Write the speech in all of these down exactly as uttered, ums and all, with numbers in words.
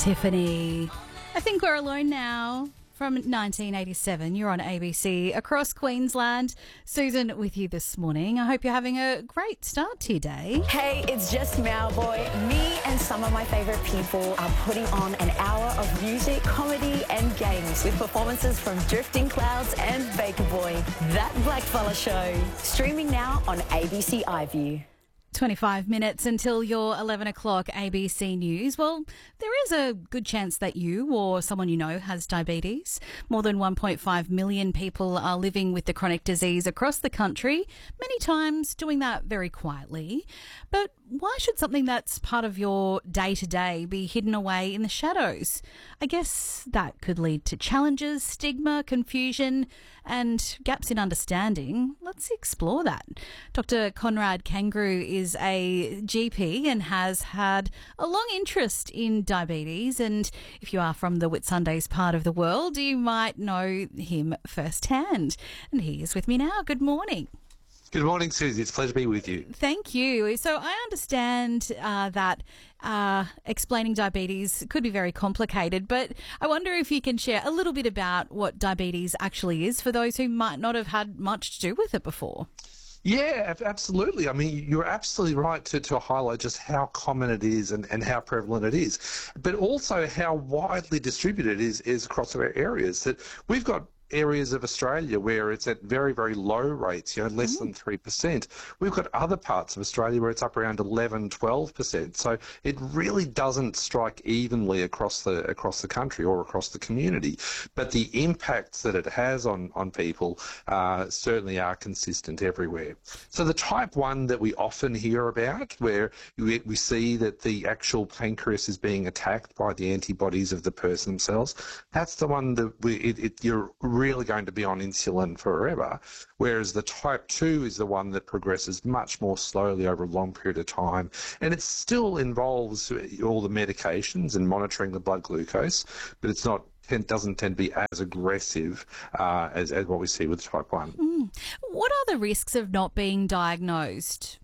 Tiffany. I think we're alone now. From nineteen eighty-seven, you're on A B C across Queensland. Susan with you this morning. I hope you're having a great start to your day. Hey, it's just Mowboy. Me and some of my favourite people are putting on an hour of music, comedy and games with performances from Drifting Clouds and Baker Boy. That Blackfella Show. Streaming now on A B C iView. twenty-five minutes until your eleven o'clock A B C News. Well, there is a good chance that you or someone you know has diabetes. More than one point five million people are living with the chronic disease across the country, many times doing that very quietly. But why should something that's part of your day-to-day be hidden away in the shadows? I guess that could lead to challenges, stigma, confusion, and gaps in understanding. Let's explore that. Doctor Conrad Kangaroo is a G P and has had a long interest in diabetes, and if you are from the Whitsundays part of the world, you might know him firsthand. And he is with me now. Good morning. Good morning, Susie. It's a pleasure to be with you. Thank you. So I understand uh, that uh, explaining diabetes could be very complicated, but I wonder if you can share a little bit about what diabetes actually is for those who might not have had much to do with it before. Yeah, absolutely. I mean, you're absolutely right to, to highlight just how common it is and, and how prevalent it is, but also how widely distributed it is, is across our areas. That we've got areas of Australia where it's at very, very low rates, you know, less mm. than three percent. We've got other parts of Australia where it's up around eleven, twelve percent. So it really doesn't strike evenly across the across the country or across the community. But the impacts that it has on, on people uh, certainly are consistent everywhere. So the type one that we often hear about, where we, we see that the actual pancreas is being attacked by the antibodies of the person themselves, that's the one that we, it, it, you're really going to be on insulin forever, whereas the type two is the one that progresses much more slowly over a long period of time, and it still involves all the medications and monitoring the blood glucose, but it's not it doesn't tend to be as aggressive uh, as, as what we see with type one. Mm. What are the risks of not being diagnosed?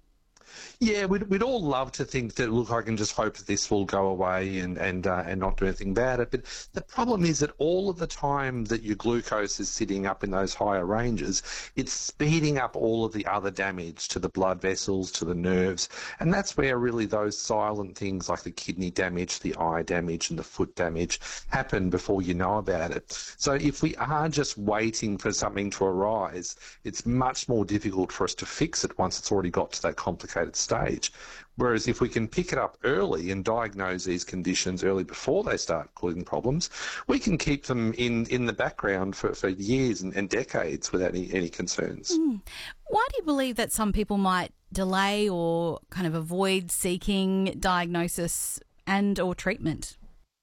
Yeah, we'd, we'd all love to think that, look, I can just hope that this will go away and and uh, and not do anything about it. But the problem is that all of the time that your glucose is sitting up in those higher ranges, it's speeding up all of the other damage to the blood vessels, to the nerves. And that's where really those silent things like the kidney damage, the eye damage and the foot damage happen before you know about it. So if we are just waiting for something to arise, it's much more difficult for us to fix it once it's already got to that complicated stage. Whereas if we can pick it up early and diagnose these conditions early before they start causing problems, we can keep them in, in the background for, for years and, and decades without any, any concerns. Mm. Why do you believe that some people might delay or kind of avoid seeking diagnosis and or treatment?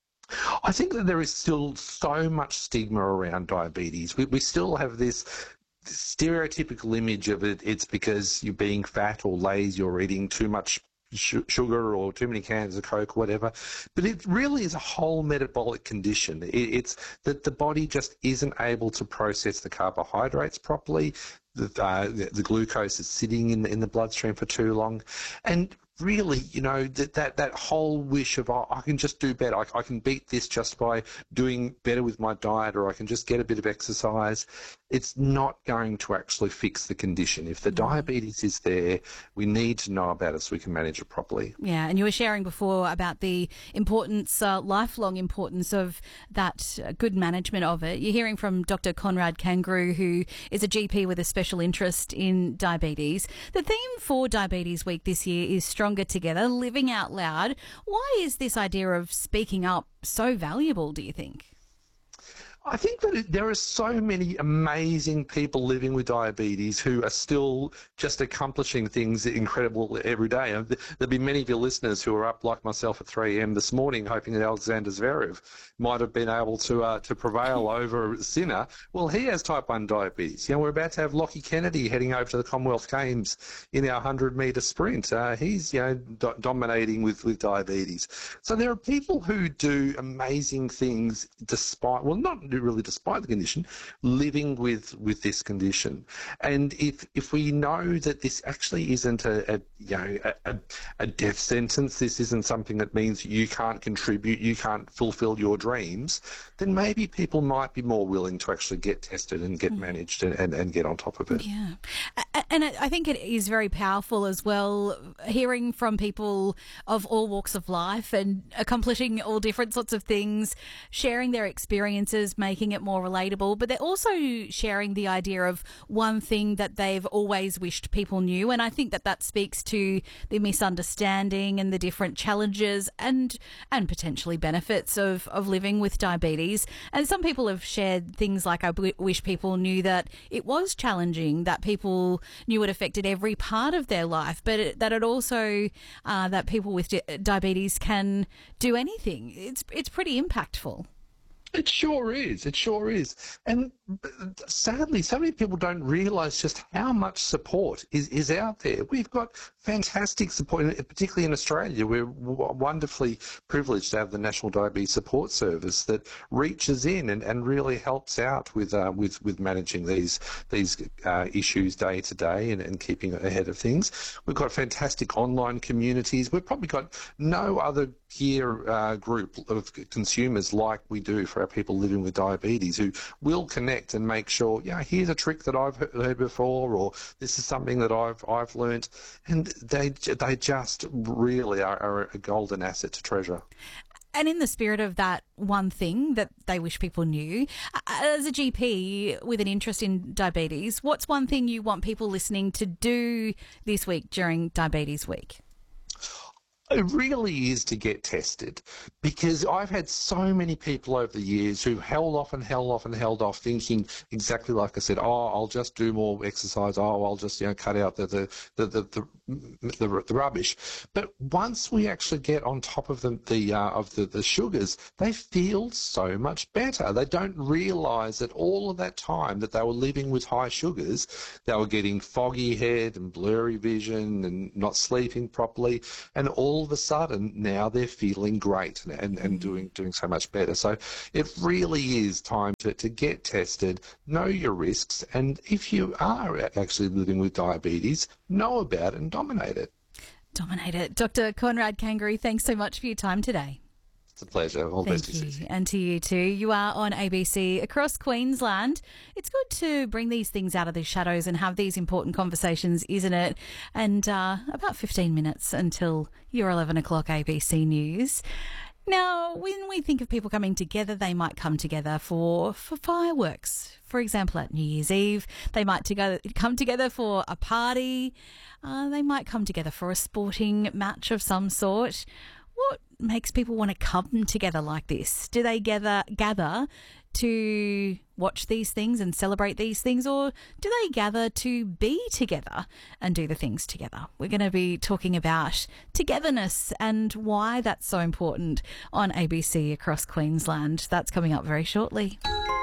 I think that there is still so much stigma around diabetes. We, we still have this stereotypical image of it. It's because you're being fat or lazy or eating too much sh- sugar or too many cans of Coke or whatever. But it really is a whole metabolic condition. It, it's that the body just isn't able to process the carbohydrates properly. The, uh, the, the glucose is sitting in the, in the bloodstream for too long. And really, you know, that that, that whole wish of, oh, I can just do better. I, I can beat this just by doing better with my diet, or I can just get a bit of exercise. It's not going to actually fix the condition. If the diabetes is there, we need to know about it so we can manage it properly. Yeah, and you were sharing before about the importance, uh, lifelong importance of that uh, good management of it. You're hearing from Doctor Conrad Kangaroo, who is a G P with a special interest in diabetes. The theme for Diabetes Week this year is Stronger Together, Living Out Loud. Why is this idea of speaking up so valuable, do you think? I think that it, there are so many amazing people living with diabetes who are still just accomplishing things incredible every day. And there'll be many of your listeners who are up like myself at three a m this morning hoping that Alexander Zverev might have been able to uh, to prevail over Sinner. Well, he has type one diabetes. You know, we're about to have Lockie Kennedy heading over to the Commonwealth Games in our one hundred metre sprint. Uh, he's, you know, do- dominating with, with diabetes. So there are people who do amazing things despite, well, not really despite the condition, living with with this condition. And if if we know that this actually isn't a, a you know a, a death sentence, this isn't something that means you can't contribute, you can't fulfil your dreams, then maybe people might be more willing to actually get tested and get managed and, and, and get on top of it. Yeah. And I think it is very powerful as well, hearing from people of all walks of life and accomplishing all different sorts of things, sharing their experiences, making it more relatable, but they're also sharing the idea of one thing that they've always wished people knew. And I think that that speaks to the misunderstanding and the different challenges and and potentially benefits of, of living with diabetes. And some people have shared things like, I w- wish people knew that it was challenging, that people knew it affected every part of their life, but it, that it also, uh, that people with di- diabetes can do anything. It's, it's pretty impactful. It sure is. It sure is. And sadly, so many people don't realise just how much support is, is out there. We've got fantastic support, particularly in Australia. We're wonderfully privileged to have the National Diabetes Support Service that reaches in and, and really helps out with uh, with with managing these these uh, issues day to day and, and keeping ahead of things. We've got fantastic online communities. We've probably got no other peer uh, group of consumers like we do for our people living with diabetes, who will connect and make sure, yeah, here's a trick that I've heard before, or this is something that I've I've learnt, and they they just really are, are a golden asset to treasure. And in the spirit of that one thing that they wish people knew, as a G P with an interest in diabetes, what's one thing you want people listening to do this week during Diabetes Week? It really is to get tested, because I've had so many people over the years who held off and held off and held off, thinking exactly like I said, oh, I'll just do more exercise, oh, I'll just, you know, cut out the the the the, the, the, the rubbish. But once we actually get on top of the, the uh, of the, the sugars, they feel so much better. They don't realise that all of that time that they were living with high sugars, they were getting foggy head and blurry vision and not sleeping properly, and all all of a sudden now they're feeling great and, and, and doing doing so much better. So it really is time to, to get tested, know your risks, and if you are actually living with diabetes, know about it and dominate it. Dominate it. Doctor Conrad Kangaroo, thanks so much for your time today. It's a pleasure. All the Thank best. you. And to you too. You are on A B C across Queensland. It's good to bring these things out of the shadows and have these important conversations, isn't it? And uh, about fifteen minutes until your eleven o'clock A B C News. Now, when we think of people coming together, they might come together for, for fireworks. For example, at New Year's Eve, they might together, come together for a party. Uh, they might come together for a sporting match of some sort. What makes people want to come together like this? Do they gather gather to watch these things and celebrate these things, or do they gather to be together and do the things together? We're going to be talking about togetherness and why that's so important on A B C across Queensland. That's coming up very shortly.